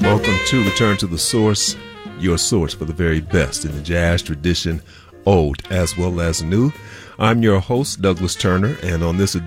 Welcome to Return to the Source, your source for the very best in the jazz tradition, old as well as new. I'm your host, Douglas Turner, and on this